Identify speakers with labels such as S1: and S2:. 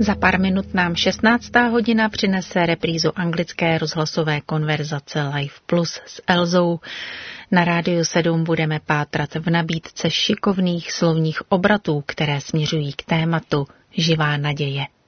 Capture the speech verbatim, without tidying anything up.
S1: Za pár minut nám šestnáctá hodina přinese reprízu anglické rozhlasové konverzace Live Plus s Elzou. Na Rádiu sedm budeme pátrat v nabídce šikovných slovních obratů, které směřují k tématu Živá naděje.